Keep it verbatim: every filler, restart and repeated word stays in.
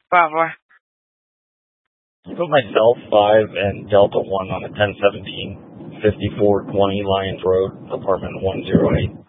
Wow, wow. Put myself five and Delta one on a ten seventeen, fifty-four twenty Lyons Road, apartment one oh eight.